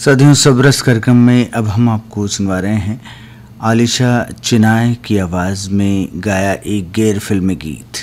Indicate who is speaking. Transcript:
Speaker 1: सदियों सबरस कार्यक्रम में अब हम आपको सुनवा रहे हैं आलिशा चिनाय की आवाज़ में गाया एक गैर फिल्मी गीत।